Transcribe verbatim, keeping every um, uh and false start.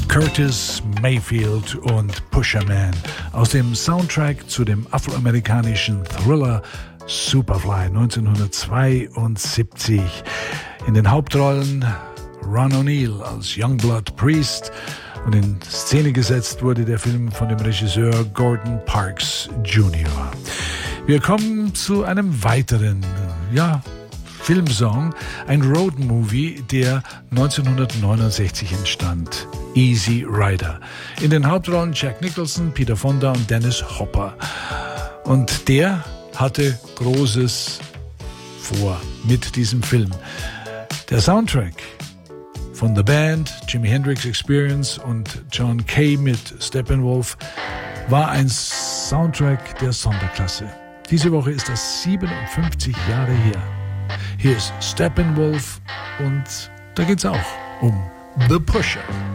Curtis Mayfield und Pusher Man aus dem Soundtrack zu dem afroamerikanischen Thriller Superfly neunzehnhundertzweiundsiebzig. In den Hauptrollen Ron O'Neal als Youngblood Priest und in Szene gesetzt wurde der Film von dem Regisseur Gordon Parks Junior Wir kommen zu einem weiteren, ja, Filmsong, ein Roadmovie, der neunzehnhundertneunundsechzig entstand. Easy Rider. In den Hauptrollen Jack Nicholson, Peter Fonda und Dennis Hopper. Und der hatte Großes vor mit diesem Film. Der Soundtrack von The Band, Jimi Hendrix Experience und John Kay mit Steppenwolf war ein Soundtrack der Sonderklasse. Diese Woche ist das siebenundfünfzig Jahre her. Hier ist Steppenwolf und da geht's auch um The Pusher.